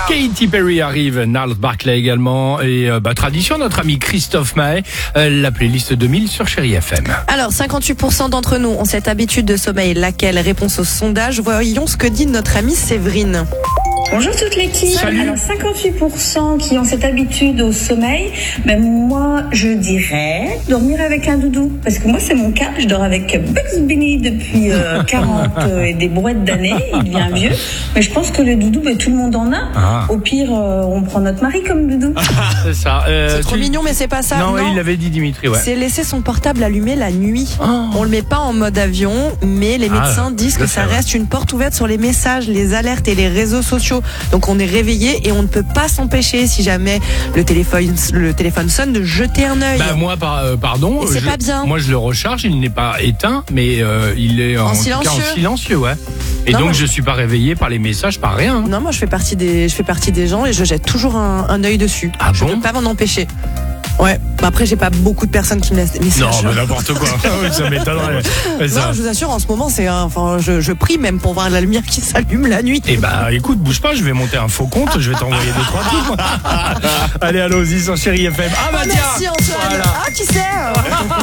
Katy Perry arrive, Gnarls Barkley également. Et tradition, notre ami Christophe Maé, la playlist 2000 sur Chéri FM. Alors, 58% d'entre nous ont cette habitude de sommeil. Laquelle? Réponse au sondage. Voyons ce que dit notre amie Séverine. Bonjour toute l'équipe. Salut. Alors 58% qui ont cette habitude au sommeil, moi je dirais dormir avec un doudou. Parce que moi c'est mon cas, je dors avec Bugs Bunny depuis 40 et des brouettes d'années, il devient vieux. Mais je pense que le doudou, tout le monde en a. Ah. Au pire, on prend notre mari comme doudou. C'est ça. C'est trop mignon, mais c'est pas ça. Non, il l'avait dit Dimitri, ouais. C'est laisser son portable allumé la nuit. On le met pas en mode avion, mais les médecins disent que ça reste une porte ouverte sur les messages, les alertes et les réseaux sociaux. Donc on est réveillé et on ne peut pas s'empêcher, si jamais le téléphone sonne, de jeter un œil. Moi, pardon. Et c'est pas bien. Moi, je le recharge, il n'est pas éteint, mais il est en silencieux, ouais. Et Non, donc, moi, je suis pas réveillé par les messages, par rien. Non, moi je fais partie des gens et je jette toujours un œil dessus. Ah je bon? peux pas m'en empêcher. Ouais. Après, j'ai pas beaucoup de personnes qui me laissent des messages. Non, mais n'importe quoi. Ça m'étonnerait. Non, je vous assure, en ce moment, je prie même pour voir la lumière qui s'allume la nuit. Eh écoute, bouge pas, je vais monter un faux compte, je vais t'envoyer 2-3 trucs. Allez, allons-y sur Chéri FM. Merci Antoine. Voilà. Qui sait